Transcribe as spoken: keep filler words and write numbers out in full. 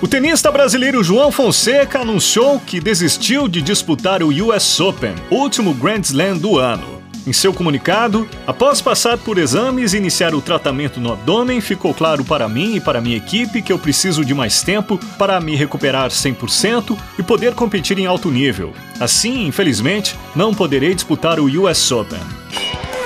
O tenista brasileiro João Fonseca anunciou que desistiu de disputar o U S Open, último Grand Slam do ano. Em seu comunicado, após passar por exames e iniciar o tratamento no abdômen, ficou claro para mim e para minha equipe que eu preciso de mais tempo para me recuperar cem por cento e poder competir em alto nível. Assim, infelizmente, não poderei disputar o U S Open.